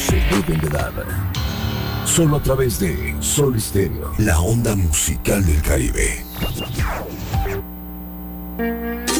se deben de dar. Solo a través de Sol Stereo, la onda musical del Caribe.